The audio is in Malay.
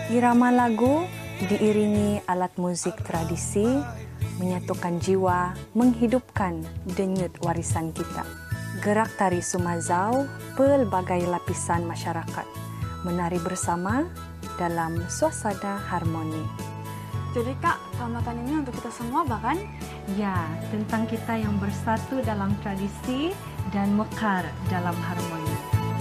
Irama lagu diiringi alat musik tradisi menyatukan jiwa, menghidupkan denyut warisan kita. Gerak tari Sumazau pelbagai lapisan masyarakat menari bersama dalam suasana harmoni. Jadi Kak, keselamatan ini untuk kita semua bahkan? Ya, tentang kita yang bersatu dalam tradisi dan mekar dalam harmoni.